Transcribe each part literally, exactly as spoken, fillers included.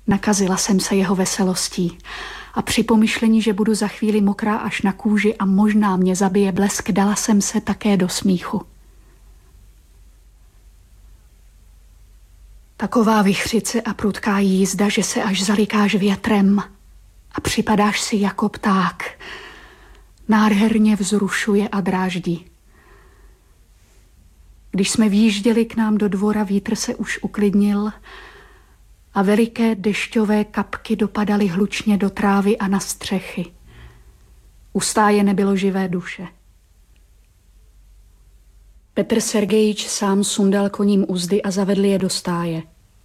Nakazila jsem se jeho veselostí a při pomyšlení, že budu za chvíli mokrá až na kůži a možná mě zabije blesk, dala jsem se také do smíchu. Taková vichřice a prudká jízda, že se až zalikáš větrem a připadáš si jako pták. Nádherně vzrušuje a dráždí. Když jsme výjížděli k nám do dvora, vítr se už uklidnil a veliké dešťové kapky dopadaly hlučně do trávy a na střechy. U stáje nebylo živé duše. Petr Sergejič sám sundal koním uzdy a zavedl je do stáje.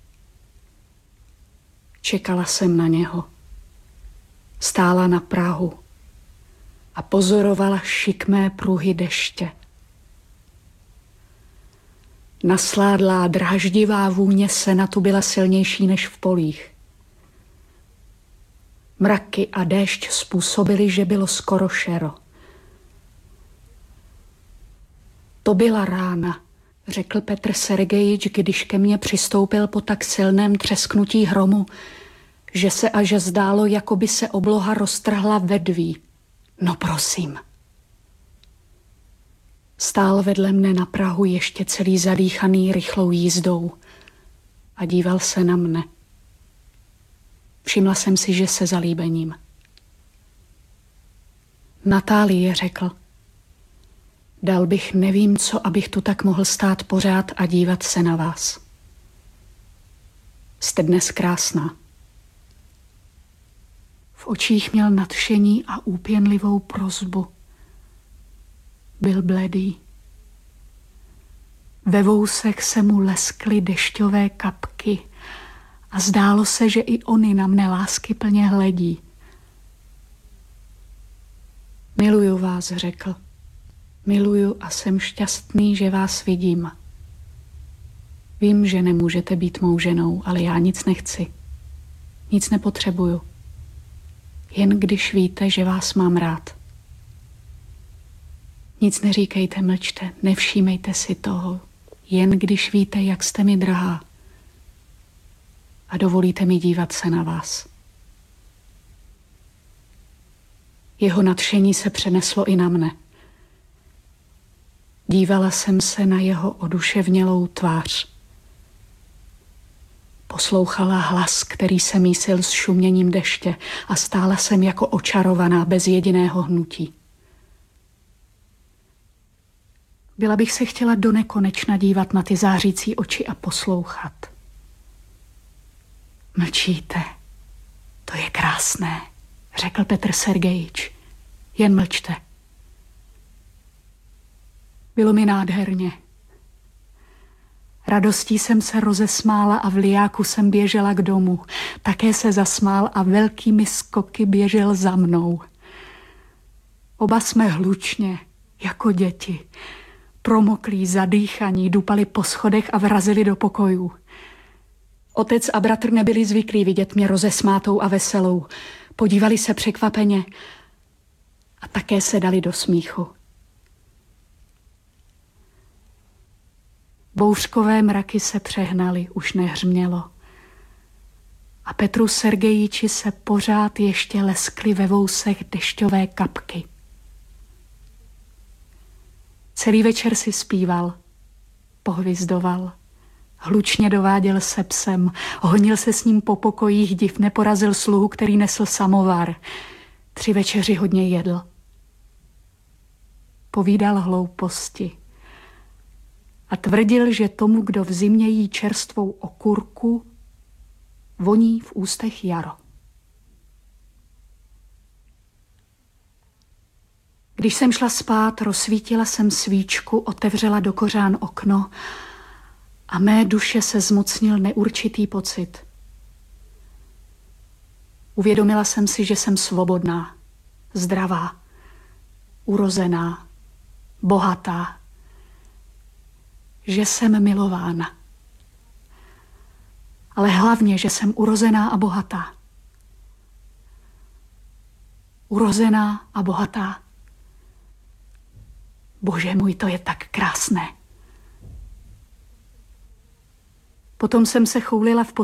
Čekala jsem na něho. Stála na prahu a pozorovala šikmé pruhy deště. Nasládlá dráždivá vůně sena tu byla silnější než v polích. Mraky a déšť způsobily, že bylo skoro šero. To byla rána, řekl Petr Sergejič, když ke mně přistoupil po tak silném třesknutí hromu, že se až zdálo, jako by se obloha roztrhla vedví. No prosím. Stál vedle mne na prahu ještě celý zadýchaný rychlou jízdou a díval se na mne. Všimla jsem si, že se zalíbením. Natálie, řekl, dal bych nevím co, abych tu tak mohl stát pořád a dívat se na vás. Jste dnes krásná. V očích měl nadšení a úpěnlivou prosbu. Byl bledý. Ve vousech se mu leskly dešťové kapky a zdálo se, že i ony na mne láskyplně hledí. Miluju vás, řekl. Miluju a jsem šťastný, že vás vidím. Vím, že nemůžete být mou ženou, ale já nic nechci. Nic nepotřebuju. Jen když víte, že vás mám rád. Nic neříkejte, mlčte, nevšímejte si toho. Jen když víte, jak jste mi drahá. A dovolíte mi dívat se na vás. Jeho nadšení se přeneslo i na mne. Dívala jsem se na jeho oduševnělou tvář. Poslouchala hlas, který se mísil s šuměním deště a stála jsem jako očarovaná bez jediného hnutí. Byla bych se chtěla do nekonečna dívat na ty zářící oči a poslouchat. Mlčíte, to je krásné, řekl Petr Sergejič. Jen mlčte. Bylo mi nádherně. Radostí jsem se rozesmála a v lijáku jsem běžela k domu. Také se zasmál a velkými skoky běžel za mnou. Oba jsme hlučně, jako děti, promoklí, zadýchaní, dupali po schodech a vrazili do pokojů. Otec a bratr nebyli zvyklí vidět mě rozesmátou a veselou. Podívali se překvapeně a také se dali do smíchu. Bouřkové mraky se přehnaly, už nehřmělo. A Petru Sergejiči se pořád ještě leskly ve vousech dešťové kapky. Celý večer si zpíval, pohvizdoval, hlučně dováděl se psem, honil se s ním po pokojích, div neporazil sluhu, který nesl samovar. Tři večeři hodně jedl. Povídal hlouposti a tvrdil, že tomu, kdo v zimě jí čerstvou okurku, voní v ústech jaro. Když jsem šla spát, rozsvítila jsem svíčku, otevřela do kořán okno a mé duše se zmocnil neurčitý pocit. Uvědomila jsem si, že jsem svobodná, zdravá, urozená, bohatá, že jsem milována. Ale hlavně, že jsem urozená a bohatá. Urozená a bohatá. Bože můj, to je tak krásné. Potom jsem se choulila v